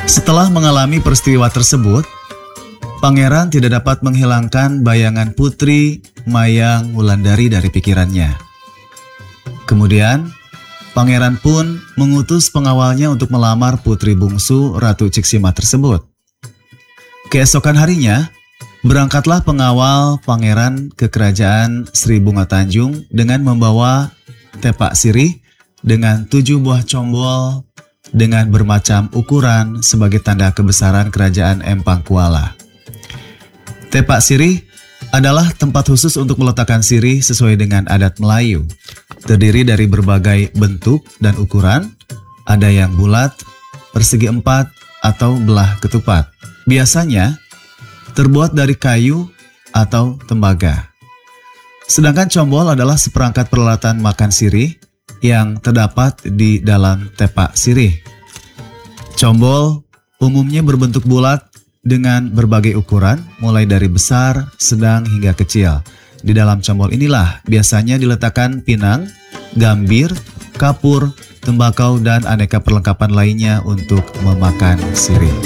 Setelah mengalami peristiwa tersebut, Pangeran tidak dapat menghilangkan bayangan Putri Mayang Wulandari dari pikirannya. Kemudian, Pangeran pun mengutus pengawalnya untuk melamar putri bungsu Ratu Ciksima tersebut. Keesokan harinya, berangkatlah pengawal Pangeran ke kerajaan Sri Bunga Tanjung dengan membawa tepak sirih dengan 7 buah combol dengan bermacam ukuran sebagai tanda kebesaran kerajaan Empang Kuala. Tepak sirih adalah tempat khusus untuk meletakkan sirih sesuai dengan adat Melayu. Terdiri dari berbagai bentuk dan ukuran, ada yang bulat, persegi 4, atau belah ketupat. Biasanya terbuat dari kayu atau tembaga. Sedangkan combol adalah seperangkat peralatan makan sirih yang terdapat di dalam tepak sirih. Combol umumnya berbentuk bulat dengan berbagai ukuran, mulai dari besar, sedang hingga kecil. Di dalam combol inilah biasanya diletakkan pinang, gambir, kapur, tembakau, dan aneka perlengkapan lainnya untuk memakan sirih.